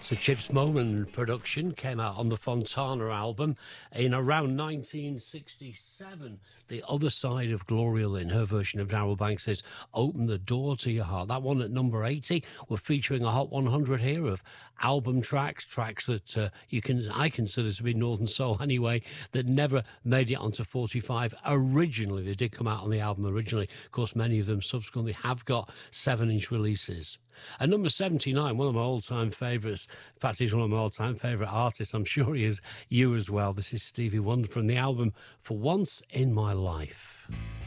So Chips Moman production came out on the Fontana album in around 1967. The Other Side of Gloria Lynn, her version of Darryl Banks' Open the Door to Your Heart. That one at number 80. We're featuring a Hot 100 here of album tracks that I consider to be Northern Soul anyway, that never made it onto 45 originally. They did come out on the album originally. Of course, many of them subsequently have got 7-inch releases. At number 79, one of my all-time favourites. In fact, he's one of my all-time favourite artists. I'm sure he is you as well. This is Stevie Wonder from the album For Once in My Life.